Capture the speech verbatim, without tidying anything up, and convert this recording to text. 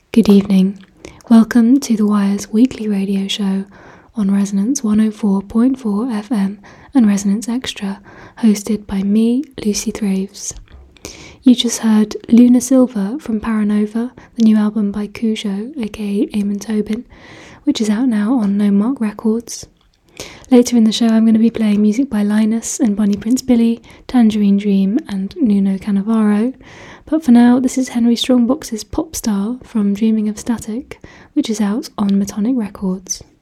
Good evening. Welcome to The Wire's weekly radio show on Resonance one oh four point four F M and Resonance Extra, hosted by me, Lucy Thraves. You just heard Luna Silver from Paranova, the new album by Cujo, aka Eamon Tobin, which is out now on No Mark Records. Later in the show I'm going to be playing music by Linus and Bonnie Prince Billy, Tangerine Dream and Nuno Cannavaro, but for now this is Henry Strongbox's Pop Star from Dreaming of Static, which is out on Metonic Records.